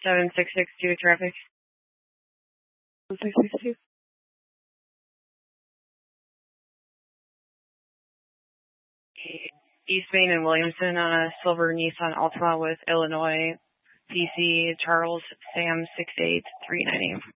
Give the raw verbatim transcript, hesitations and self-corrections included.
seven six six two traffic. six six two. East Main and Williamson on a silver Nissan Altima with Illinois P C Charles Sam six eight three nine eight.